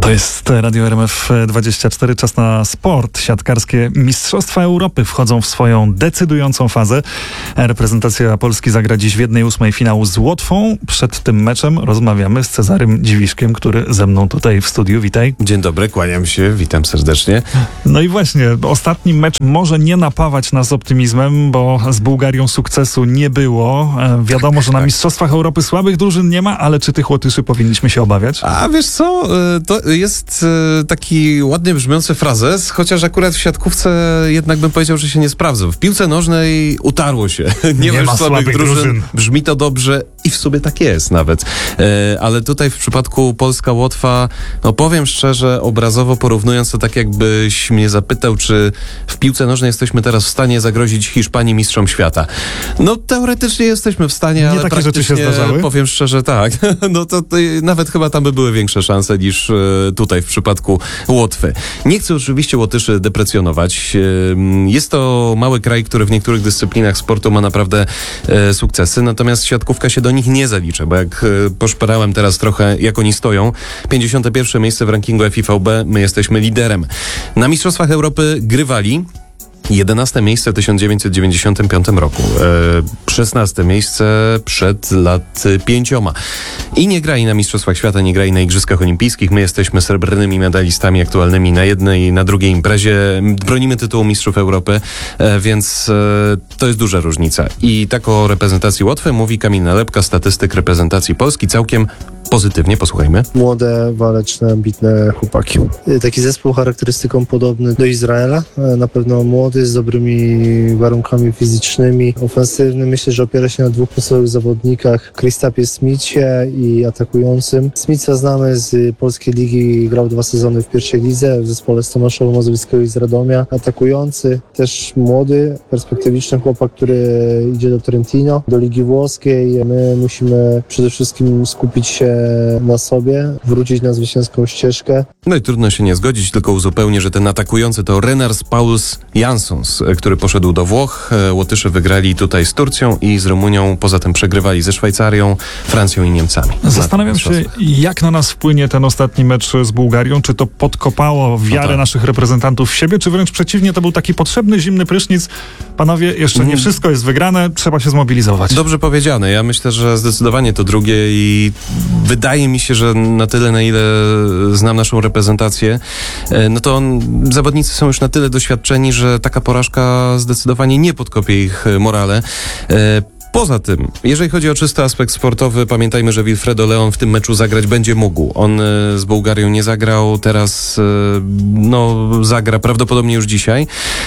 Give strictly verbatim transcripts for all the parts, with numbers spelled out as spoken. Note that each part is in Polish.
To jest Radio R M F dwadzieścia cztery, czas na sport. Siatkarskie Mistrzostwa Europy wchodzą w swoją decydującą fazę. Reprezentacja Polski zagra dziś w jednej ósmej finału z Łotwą. Przed tym meczem rozmawiamy z Cezarym Dziwiszkiem, który ze mną tutaj w studiu. Witaj. Dzień dobry, kłaniam się, witam serdecznie. No i właśnie, ostatni mecz może nie napawać nas optymizmem, bo z Bułgarią sukcesu nie było. E, wiadomo, tak, że na tak. Mistrzostwach Europy słabych drużyn nie ma, ale czy tych Łotyszy powinniśmy się obawiać? A wiesz co, to jest taki ładnie brzmiący frazes, chociaż akurat w siatkówce jednak bym powiedział, że się nie sprawdza. W piłce nożnej utarło się. Nie, nie ma słabych, słabych drużyn. drużyn. Brzmi to dobrze i w sobie tak jest nawet. E, ale tutaj w przypadku Polska-Łotwa, no powiem szczerze, obrazowo porównując, to tak jakbyś mnie zapytał, czy w piłce nożnej jesteśmy teraz w stanie zagrozić Hiszpanii mistrzom świata. No teoretycznie jesteśmy w stanie, nie ale takie rzeczy się zdarzały? Powiem szczerze, tak. No to, to nawet chyba tam by były większe szanse niż e, tutaj w przypadku Łotwy. Nie chcę oczywiście Łotyszy deprecjonować. E, jest to mały kraj, który w niektórych dyscyplinach sportu ma naprawdę e, sukcesy, natomiast siatkówka się do nich nie zalicza, bo jak e, poszperałem teraz trochę, jak oni stoją, pięćdziesiąte pierwsze miejsce w rankingu F I V B, my jesteśmy liderem. Na Mistrzostwach Europy grywali jedenaste miejsce w tysiąc dziewięćset dziewięćdziesiątym piątym roku. E, szesnaste miejsce przed lat pięcioma. I nie grali na Mistrzostwach Świata, nie grali na Igrzyskach Olimpijskich. My jesteśmy srebrnymi medalistami aktualnymi na jednej i na drugiej imprezie. Bronimy tytułu Mistrzów Europy, e, więc e, to jest duża różnica. I tak o reprezentacji Łotwy mówi Kamil Nalepka, statystyk reprezentacji Polski. Całkiem pozytywnie, posłuchajmy. Młode, waleczne, ambitne chłopaki. Taki zespół charakterystyką podobny do Izraela. Na pewno młody, z dobrymi warunkami fizycznymi, ofensywny. Myślę, że opiera się na dwóch podstawowych zawodnikach. Kristapie Smithie i atakującym. Smitha znamy z polskiej ligi, grał dwa sezony w pierwszej lidze w zespole z Tomaszowa Mazowieckiego i z Radomia. Atakujący, też młody, perspektywiczny chłopak, który idzie do Trentino, do ligi włoskiej. My musimy przede wszystkim skupić się na sobie, wrócić na zwycięską ścieżkę. No i trudno się nie zgodzić, tylko uzupełnię, że ten atakujący to Renars Paulus Janssons, który poszedł do Włoch. Łotysze wygrali tutaj z Turcją i z Rumunią, poza tym przegrywali ze Szwajcarią, Francją i Niemcami. Zastanawiam się, jak na nas wpłynie ten ostatni mecz z Bułgarią. Czy to podkopało wiarę no tak. naszych reprezentantów w siebie, czy wręcz przeciwnie, to był taki potrzebny, zimny prysznic. Panowie, jeszcze nie wszystko jest wygrane, trzeba się zmobilizować. Dobrze powiedziane. Ja myślę, że zdecydowanie to drugie i wydaje mi się, że na tyle, na ile znam naszą reprezentację, no to on, zawodnicy są już na tyle doświadczeni, że taka porażka zdecydowanie nie podkopie ich morale. Poza tym, jeżeli chodzi o czysty aspekt sportowy, pamiętajmy, że Wilfredo Leon w tym meczu zagrać będzie mógł. On y, z Bułgarią nie zagrał, teraz y, no, zagra prawdopodobnie już dzisiaj. Y,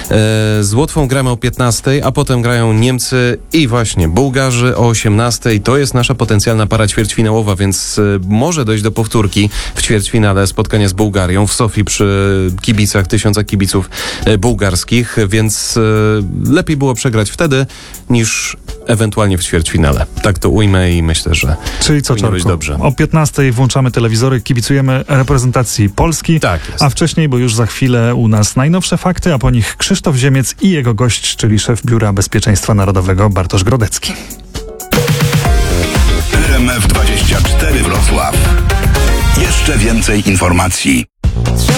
z Łotwą gramy o piętnastej, a potem grają Niemcy i właśnie Bułgarzy o osiemnastej. To jest nasza potencjalna para ćwierćfinałowa, więc y, może dojść do powtórki w ćwierćfinale spotkania z Bułgarią w Sofii przy kibicach, tysiącach kibiców y, bułgarskich, więc y, lepiej było przegrać wtedy niż ewentualnie w ćwierćfinale. Tak to ujmę i myślę, że Czyli co, powinno być dobrze. O piętnastej włączamy telewizory, kibicujemy reprezentacji Polski, tak jest. A wcześniej, bo już za chwilę u nas najnowsze fakty, a po nich Krzysztof Ziemiec i jego gość, czyli szef Biura Bezpieczeństwa Narodowego Bartosz Grodecki. R M F dwadzieścia cztery Wrocław. Jeszcze więcej informacji.